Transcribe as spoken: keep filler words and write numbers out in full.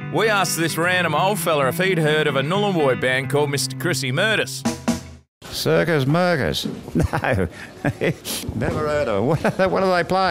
We asked this random old fella if he'd heard of a Nullarbor band called Mister Chrissy Murders. Circus Murkers? No, never heard of them. What, what do they play?